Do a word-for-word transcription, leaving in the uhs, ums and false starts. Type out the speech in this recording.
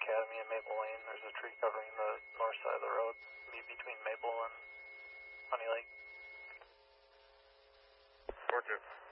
Academy and Maple Lane. There's a tree covering the north side of the road, be between Maple and Honey Lake. four two.